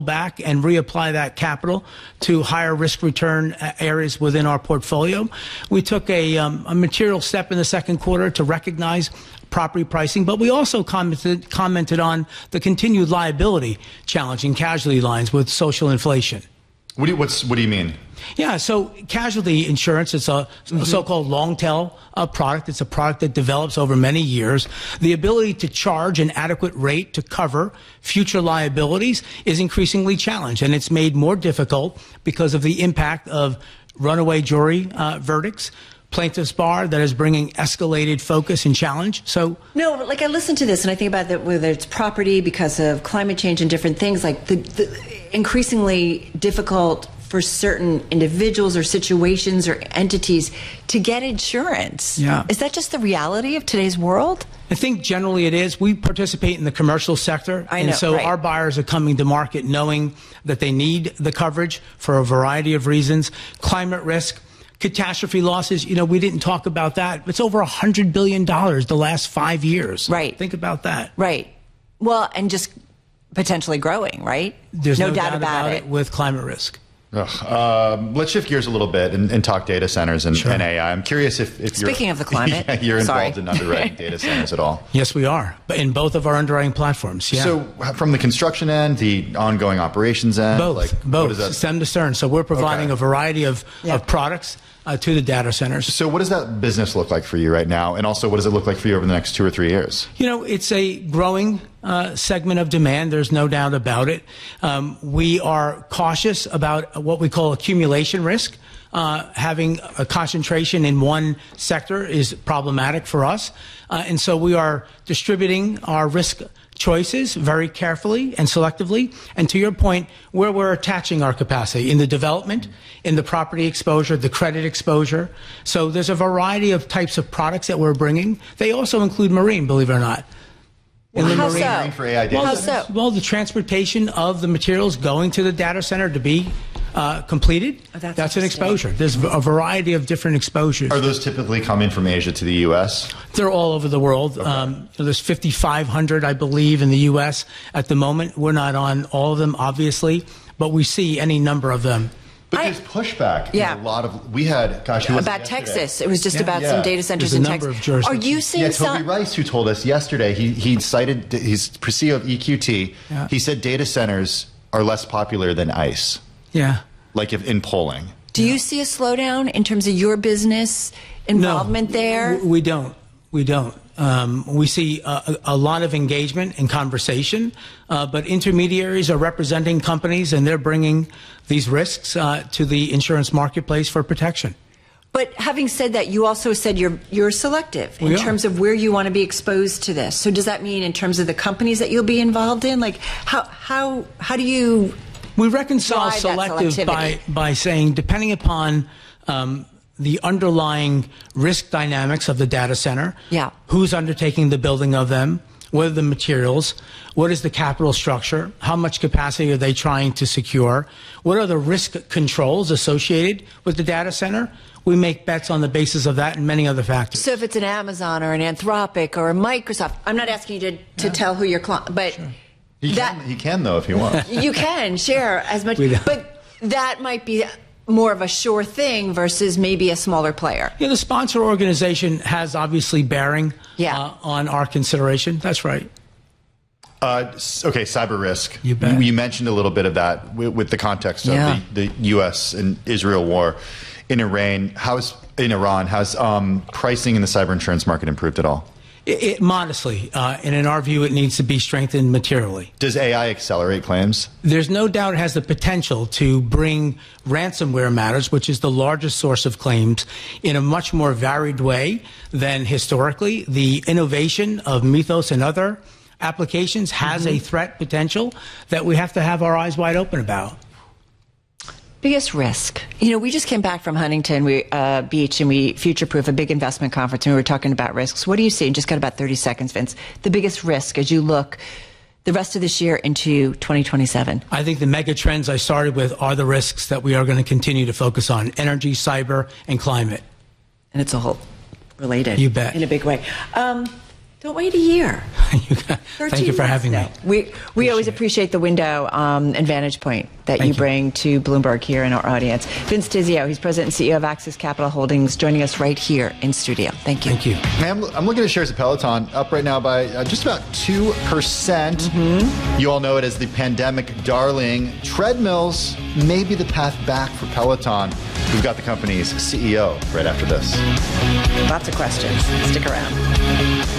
back and reapply that capital to higher risk return areas within our portfolio. We took a material step in the second quarter to recognize property pricing, but we also commented on the continued liability challenge in casualty lines with social inflation. What do you mean? Yeah, so casualty insurance, it's a so-called long tail product. It's a product that develops over many years. The ability to charge an adequate rate to cover future liabilities is increasingly challenged, and it's made more difficult because of the impact of runaway jury verdicts, plaintiff's bar that is bringing escalated focus and challenge. So no, but like I listen to this and I think about that, whether it's property because of climate change and different things, like the increasingly difficult for certain individuals or situations or entities to get insurance. Yeah. Is that just the reality of today's world? I think generally it is. We participate in the commercial sector, and so our buyers are coming to market knowing that they need the coverage for a variety of reasons. Climate risk, catastrophe losses, we didn't talk about that. It's over $100 billion the last 5 years. Right. Think about that. Right. Well, and just potentially growing, right? There's no doubt about it with climate risk. Let's shift gears a little bit and talk data centers and AI. I'm curious if Speaking of the climate, you're involved in underwriting data centers at all. Yes, we are, but in both of our underwriting platforms. Yeah. So from the construction end, the ongoing operations end? Both, stem to stern. So we're providing a variety of products to the data centers. So what does that business look like for you right now? And also, what does it look like for you over the next 2 or 3 years? It's a growing segment of demand. There's no doubt about it. We are cautious about what we call accumulation risk. Having a concentration in one sector is problematic for us. And so we are distributing our risk choices very carefully and selectively. And to your point, where we're attaching our capacity in the development, in the property exposure, the credit exposure. So there's a variety of types of products that we're bringing. They also include marine, believe it or not. How for AI data centers? Well, the transportation of the materials going to the data center to be completed, that's an exposure. There's a variety of different exposures. Are those typically coming from Asia to the U.S.? They're all over the world. Okay. There's 5,500, I believe, in the U.S. at the moment. We're not on all of them, obviously, but we see any number of them. But there's pushback. Yeah. A lot of, we had, who was about Texas. It was just about some data centers in Texas. Are you seeing Toby Rice, who told us yesterday, he cited, he's CEO of EQT. Yeah. He said data centers are less popular than ICE. Yeah. Like if in polling. Do you see a slowdown in terms of your business involvement there? We don't. We don't. We see a lot of engagement and conversation, but intermediaries are representing companies and they're bringing these risks to the insurance marketplace for protection. But having said that, you also said you're selective in terms of where you want to be exposed to this. So does that mean in terms of the companies that you'll be involved in? Like how do you We reconcile selective by saying, depending upon the underlying risk dynamics of the data center, who's undertaking the building of them, what are the materials, what is the capital structure, how much capacity are they trying to secure, what are the risk controls associated with the data center. We make bets on the basis of that and many other factors. So if it's an Amazon or an Anthropic or a Microsoft, I'm not asking you to tell who your client, but he can though if you want. You can share as much, but that might be more of a sure thing versus maybe a smaller player. Yeah, the sponsor organization has obviously bearing on our consideration. That's right. Okay, cyber risk. You bet. You mentioned a little bit of that with the context of the U.S. and Israel war in Iran. How's pricing in the cyber insurance market improved at all? Modestly, and in our view, it needs to be strengthened materially. Does AI accelerate claims? There's no doubt it has the potential to bring ransomware matters, which is the largest source of claims, in a much more varied way than historically. The innovation of Mythos and other applications has a threat potential that we have to have our eyes wide open about. Biggest risk. We just came back from Huntington Beach and we future-proof a big investment conference and we were talking about risks. What do you see? And just got about 30 seconds, Vince. The biggest risk as you look the rest of this year into 2027. I think the mega trends I started with are the risks that we are going to continue to focus on: energy, cyber, and climate. And it's all related. You bet. In a big way. Don't wait a year. Thank you for having me. We always appreciate the window and vantage point that you bring to Bloomberg here in our audience. Vince Tizzio, he's president and CEO of Axis Capital Holdings, joining us right here in studio. Thank you. Thank you. I'm looking at shares of Peloton, up right now by just about 2%. You all know it as the pandemic darling. Treadmills may be the path back for Peloton. We've got the company's CEO right after this. Lots of questions. Stick around.